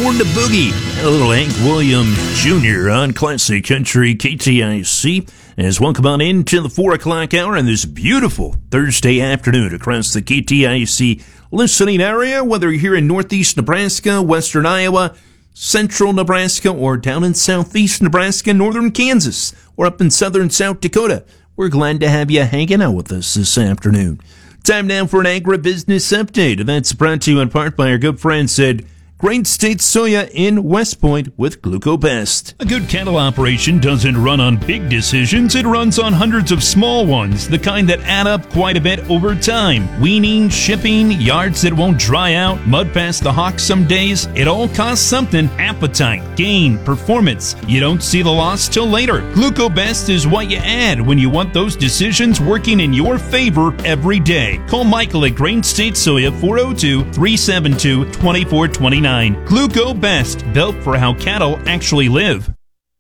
Born to Boogie. A little Hank Williams Jr. on Classic Country KTIC. As welcome on into the 4 o'clock hour on this beautiful Thursday afternoon across the KTIC listening area, whether you're here in northeast Nebraska, western Iowa, central Nebraska, or down in southeast Nebraska, northern Kansas, or up in southern South Dakota. We're glad to have you hanging out with us this afternoon. Time now for an agribusiness update, and that's brought to you in part by our good friends at Great State Soya in West Point with GlucoBest. A good cattle operation doesn't run on big decisions. It runs on hundreds of small ones, the kind that add up quite a bit over time. Weaning, shipping, yards that won't dry out, mud past the hawk some days. It all costs something. Appetite, gain, performance. You don't see the loss till later. GlucoBest is what you add when you want those decisions working in your favor every day. Call Michael at Great State Soya 402-372-2429. GlucoBest, built for how cattle actually live.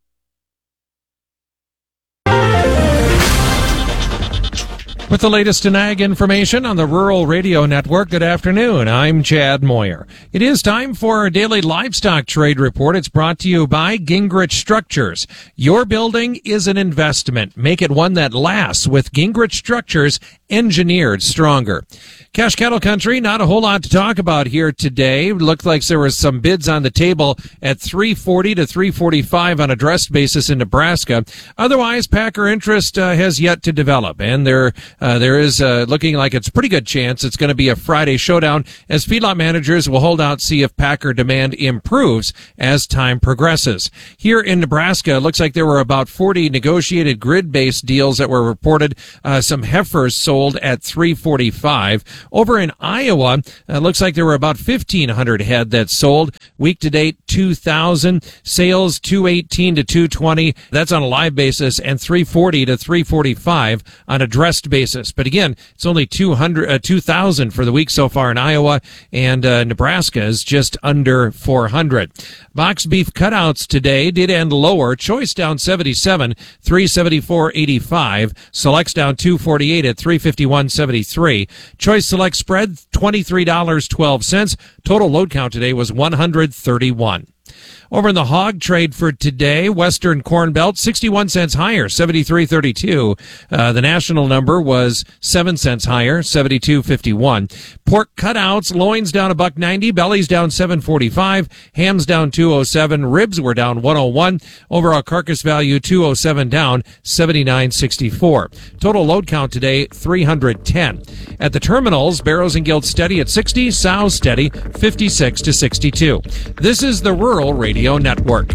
With the latest in ag information on the Rural Radio Network, good afternoon. I'm Chad Moyer. It is time for our daily livestock trade report. It's brought to you by Gingrich Structures. Your building is an investment. Make it one that lasts with Gingrich Structures, engineered stronger. Cash cattle country, not a whole lot to talk about here today. Looked like there was some bids on the table at $340 to $345 on a dressed basis in Nebraska. Otherwise, packer interest has yet to develop, and there is looking like it's a pretty good chance it's going to be a Friday showdown as feedlot managers will hold out, see if packer demand improves as time progresses. Here in Nebraska, it looks like there were about 40 negotiated grid-based deals that were reported. Some heifers sold at $345. Over in Iowa, looks like there were about 1,500 head that sold. Week to date, 2,000. Sales, 218 to 220. That's on a live basis, and 340 to 345 on a dressed basis. But again, it's only 2,000 for the week so far in Iowa, and Nebraska is just under 400. Box beef cutouts today did end lower. Choice down 77, 374.85. Selects down 248 at 351.73. Choice Select spread $23.12. Total load count today was 131. Over in the hog trade for today, Western Corn Belt, 61 cents higher, 73.32. The national number was 7 cents higher, 72.51. Pork cutouts, loins down $1.90, bellies down $7.45, hams down $2.07, ribs were down $1.01. Overall carcass value $2.07 down, 79.64. Total load count today 310. At the terminals, barrows and gilts steady at 60, sows steady 56 to 62. This is the Rural Radio Network.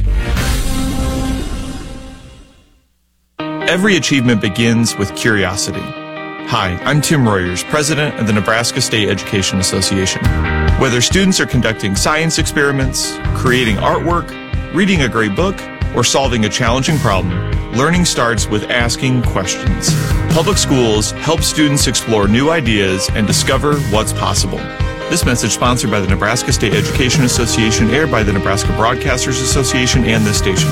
Every achievement begins with curiosity. Hi, I'm Tim Royers, president of the Nebraska State Education Association. Whether students are conducting science experiments, creating artwork, reading a great book, or solving a challenging problem, learning starts with asking questions. Public schools help students explore new ideas and discover what's possible. This message sponsored by the Nebraska State Education Association, aired by the Nebraska Broadcasters Association and this station.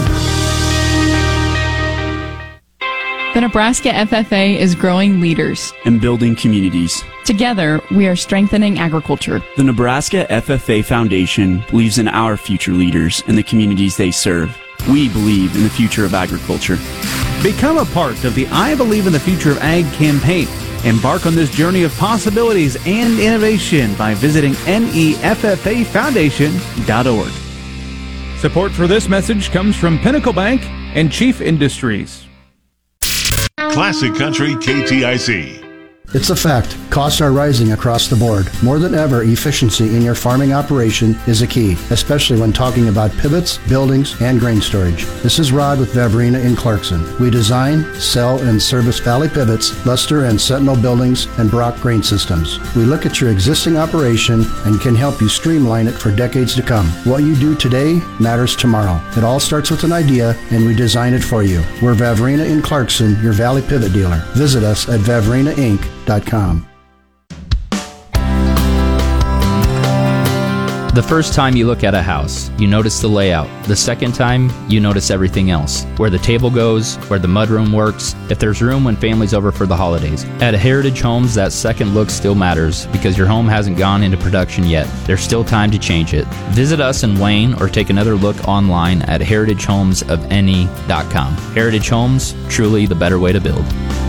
The Nebraska FFA is growing leaders and building communities. Together, we are strengthening agriculture. The Nebraska FFA Foundation believes in our future leaders and the communities they serve. We believe in the future of agriculture. Become a part of the I Believe in the Future of Ag campaign. Embark on this journey of possibilities and innovation by visiting neffafoundation.org. Support for this message comes from Pinnacle Bank and Chief Industries. Classic Country KTIC. It's a fact. Costs are rising across the board. More than ever, efficiency in your farming operation is a key, especially when talking about pivots, buildings, and grain storage. This is Rod with Vavrina in Clarkson. We design, sell, and service Valley Pivots, Luster and Sentinel buildings, and Brock grain systems. We look at your existing operation and can help you streamline it for decades to come. What you do today matters tomorrow. It all starts with an idea, and we design it for you. We're Vavrina in Clarkson, your Valley Pivot dealer. Visit us at vavrinainc.com. The first time you look at a house, you notice the layout. The second time, you notice everything else. Where the table goes, where the mudroom works, if there's room when family's over for the holidays. At Heritage Homes, that second look still matters because your home hasn't gone into production yet. There's still time to change it. Visit us in Wayne or take another look online at heritagehomesofany.com. Heritage Homes, truly the better way to build.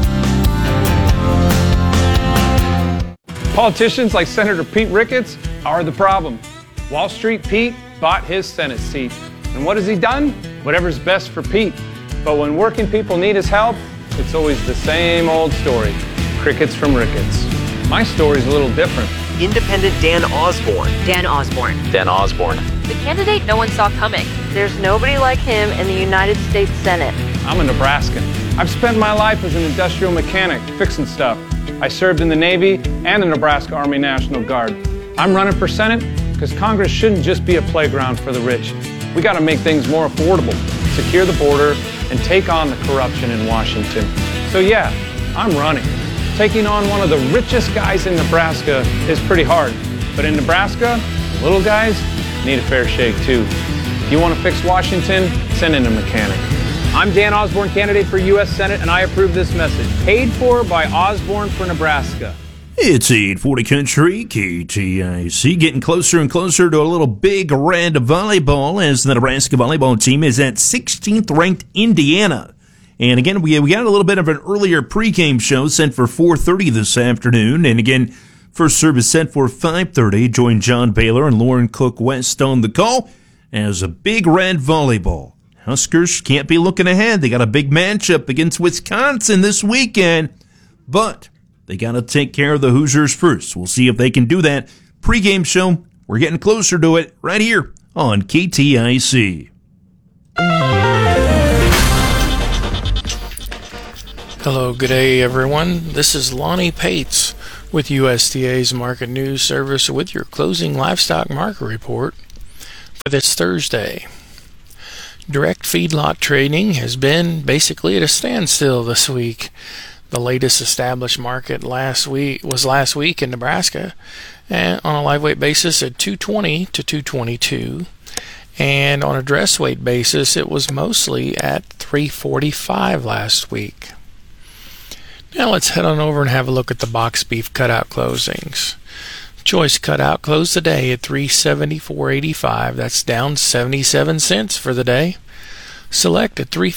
Politicians like Senator Pete Ricketts are the problem. Wall Street Pete bought his Senate seat. And what has he done? Whatever's best for Pete. But when working people need his help, it's always the same old story. Crickets from Ricketts. My story's a little different. Independent Dan Osborne. Dan Osborne. Dan Osborne. The candidate no one saw coming. There's nobody like him in the United States Senate. I'm a Nebraskan. I've spent my life as an industrial mechanic, fixing stuff. I served in the Navy and the Nebraska Army National Guard. I'm running for Senate because Congress shouldn't just be a playground for the rich. We got to make things more affordable, secure the border, and take on the corruption in Washington. So yeah, I'm running. Taking on one of the richest guys in Nebraska is pretty hard. But in Nebraska, the little guys need a fair shake too. If you want to fix Washington, send in a mechanic. I'm Dan Osborne, candidate for U.S. Senate, and I approve this message. Paid for by Osborne for Nebraska. It's 840 Country, KTIC, getting closer and closer to a little big red volleyball as the Nebraska volleyball team is at 16th ranked Indiana. And again, we got a little bit of an earlier pregame show set for 4:30 this afternoon. And again, first service set for 5:30. Join John Baylor and Lauren Cook West on the call as a big red volleyball. Huskers can't be looking ahead. They got a big matchup against Wisconsin this weekend. But they got to take care of the Hoosiers first. We'll see if they can do that. Pre-game show, we're getting closer to it right here on KTIC. Hello, good day, everyone. This is Lonnie Pates with USDA's Market News Service with your closing livestock market report for this Thursday. Direct feedlot trading has been basically at a standstill this week. The latest established market last week in Nebraska, and on a live weight basis at 220 to 222, and on a dress weight basis it was mostly at 345 last week. Now let's head on over and have a look at the box beef cutout closings. Choice cutout closed the day at $374.85. That's down 77 cents for the day. Select at $350.